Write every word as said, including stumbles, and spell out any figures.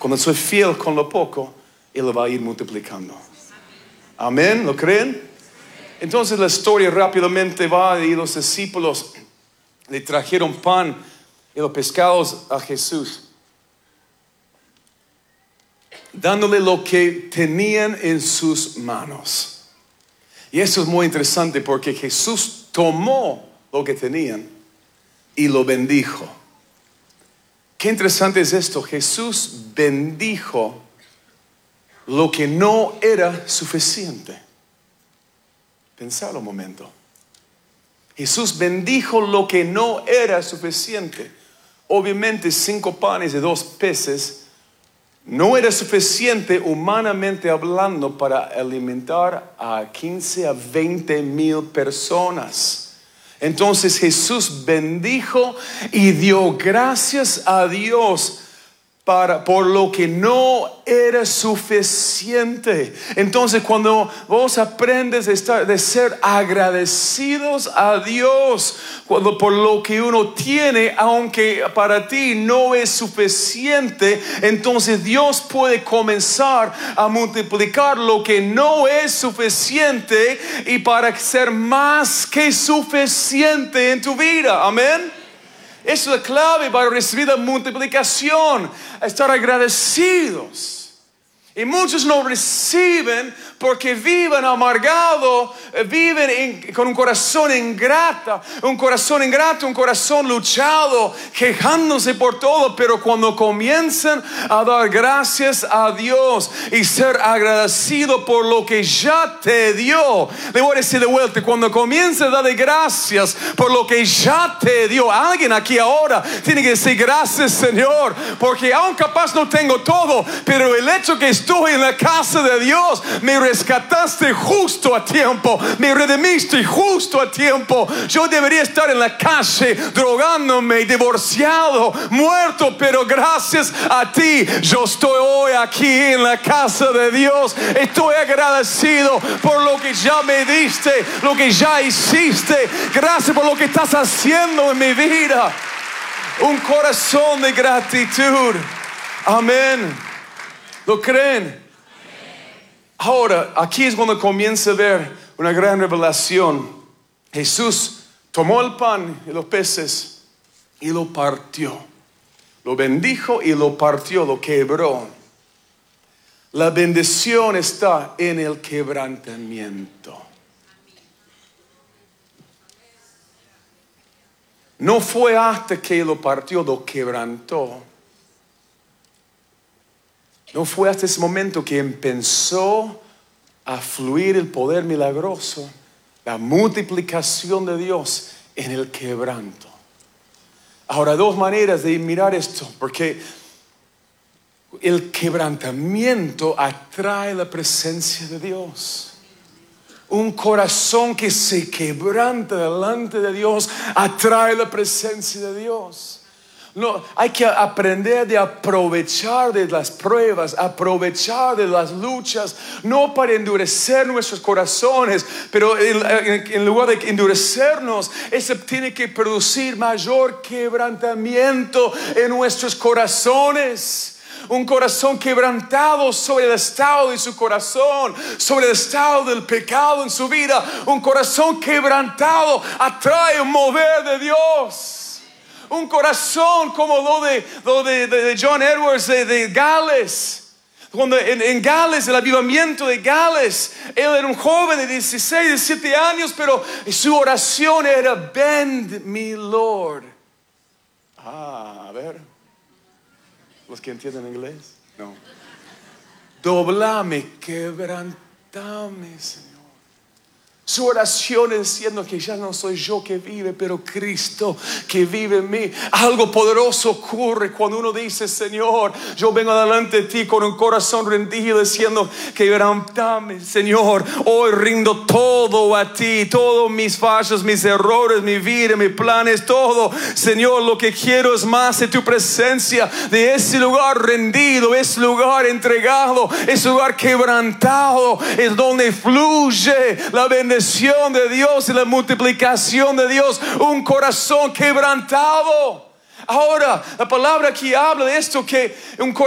Cuando soy fiel con lo poco, Él lo va a ir multiplicando. Amén, ¿lo creen? Entonces la historia rápidamente va y los discípulos le trajeron pan y los pescados a Jesús, dándole lo que tenían en sus manos. Y eso es muy interesante porque Jesús tomó lo que tenían y lo bendijo. Qué interesante es esto. Jesús bendijo lo que no era suficiente. Pensad un momento. Jesús bendijo lo que no era suficiente. Obviamente cinco panes y dos peces no era suficiente humanamente hablando para alimentar a quince a veinte mil personas. Entonces Jesús bendijo y dio gracias a Dios Para, por lo que no era suficiente. Entonces cuando vos aprendes de, estar, de ser agradecidos a Dios cuando, por lo que uno tiene, aunque para ti no es suficiente, entonces Dios puede comenzar a multiplicar lo que no es suficiente y para ser más que suficiente en tu vida. Amén. Eso es la clave para recibir la multiplicación, estar agradecidos. Y muchos no reciben porque viven amargados, viven en, con un corazón ingrato, un corazón ingrato, un corazón luchado, quejándose por todo. Pero cuando comienzan a dar gracias a Dios y ser agradecido por lo que ya te dio, le voy a decir de vuelta, cuando comienzas a darle gracias por lo que ya te dio, alguien aquí ahora tiene que decir gracias, Señor, porque aún capaz no tengo todo, pero el hecho que estoy en la casa de Dios, me rescataste justo a tiempo, me redimiste justo a tiempo. Yo debería estar en la calle drogándome, divorciado, muerto, pero gracias a ti yo estoy hoy aquí en la casa de Dios. Estoy agradecido por lo que ya me diste, lo que ya hiciste. Gracias por lo que estás haciendo en mi vida. Un corazón de gratitud. Amén. ¿Lo creen? Ahora, aquí es cuando comienza a ver una gran revelación. Jesús tomó el pan y los peces y lo partió. Lo bendijo y lo partió, lo quebró. La bendición está en el quebrantamiento. No fue hasta que lo partió, lo quebrantó. No fue hasta ese momento que empezó a fluir el poder milagroso, la multiplicación de Dios en el quebranto. Ahora, dos maneras de mirar esto, porque el quebrantamiento atrae la presencia de Dios. Un corazón que se quebranta delante de Dios atrae la presencia de Dios. No, hay que aprender de aprovechar de las pruebas, aprovechar de las luchas, no para endurecer nuestros corazones, pero en, en, en lugar de endurecernos, eso tiene que producir mayor quebrantamiento en nuestros corazones. Un corazón quebrantado sobre el estado de su corazón, sobre el estado del pecado en su vida. Un corazón quebrantado atrae un mover de Dios. Un corazón como lo de, lo de, de, de John Edwards de, de Gales. Cuando en, en Gales, el avivamiento de Gales, él era un joven de dieciséis, diecisiete años, pero su oración era bend me, Lord. Ah, a ver. ¿Los que entienden inglés? No. Doblame, quebrantame, Señor. Su oración es diciendo que ya no soy yo que vive, pero Cristo que vive en mí. Algo poderoso ocurre cuando uno dice: Señor, yo vengo delante de ti con un corazón rendido, diciendo: quebrantame, Señor. Hoy rindo todo a ti, todos mis fallos, mis errores, mi vida, mis planes, todo. Señor, lo que quiero es más de tu presencia, de ese lugar rendido, ese lugar entregado, ese lugar quebrantado, es donde fluye la bendición de Dios y la multiplicación de Dios. Un corazón quebrantado. Ahora, la palabra aquí habla de esto, que un corazón